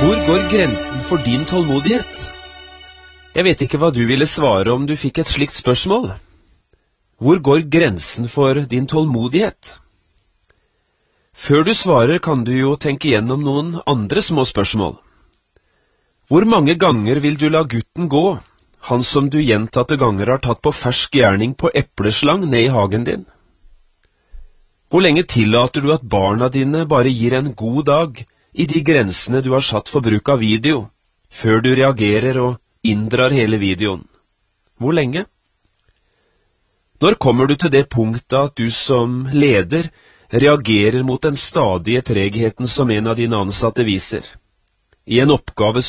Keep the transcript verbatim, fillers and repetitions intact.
Hvor går grensen for din tålmodighet? Jeg vet ikke hva du ville svare om du fikk et slikt spørsmål. Hvor går grensen for din tålmodighet? Før du svarer kan du jo tenke gjennom noen andre små spørsmål. Hvor mange ganger vil du la gutten gå, han som du gjentatte ganger har tatt på fersk gjerning på epleslang ned i hagen din? Hvor lenge tillater du at barna dine bare gir en god dag i de grensene du har satt for bruk av video, før du reagerer og inndrar hele videoen? Hvor lenge? Når kommer du til det punktet at du som leder reagerer mot den stadige tregheten som en av dine ansatte viser? I en oppgave